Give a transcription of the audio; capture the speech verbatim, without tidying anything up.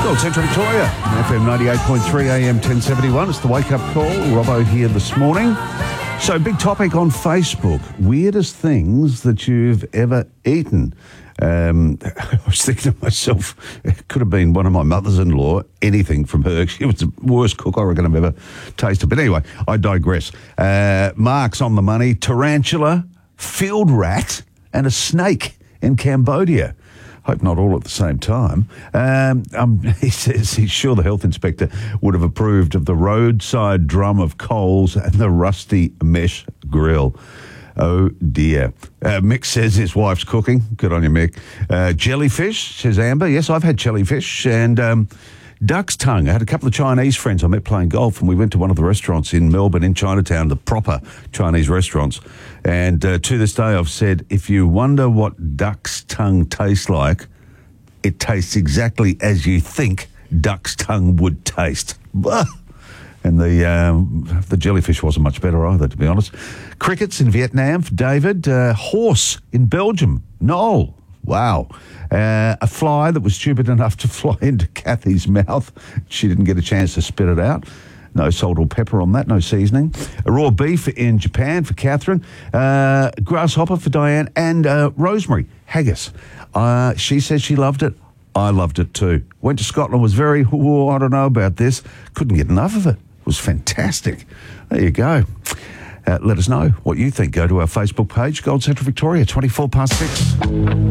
Gold Central Victoria, F M ninety-eight point three, A M ten seventy-one. It's the wake-up call. Robbo here this morning. So, big topic on Facebook. Weirdest things that you've ever eaten. Um, I was thinking to myself, it could have been one of my mothers-in-law, anything from her. She was the worst cook I reckon I've ever tasted. But anyway, I digress. Uh, Mark's on the money. Tarantula, field rat, and a snake in Cambodia. Hope not all at the same time. Um, um, he says he's sure the health inspector would have approved of the roadside drum of coals and the rusty mesh grill. Oh, dear. Uh, Mick says his wife's cooking. Good on you, Mick. Uh, jellyfish, says Amber. Yes, I've had jellyfish. And um, duck's tongue. I had a couple of Chinese friends I met playing golf, and we went to one of the restaurants in Melbourne, in Chinatown, the proper Chinese restaurants. And uh, to this day, I've said, if you wonder what duck's tongue tastes like, it tastes exactly as you think duck's tongue would taste. And the um, the jellyfish wasn't much better either, to be honest. Crickets in Vietnam for David. Uh, horse in Belgium. Noel. Wow. Uh, a fly that was stupid enough to fly into Kathy's mouth. She didn't get a chance to spit it out. No salt or pepper on that, no seasoning. A raw beef in Japan for Catherine. Uh, grasshopper for Diane. And uh, rosemary, haggis. Uh, she says she loved it. I loved it too. Went to Scotland, was very, oh, I don't know about this. Couldn't get enough of it. It was fantastic. There you go. Uh, let us know what you think. Go to our Facebook page, Gold Central Victoria, twenty-four past six.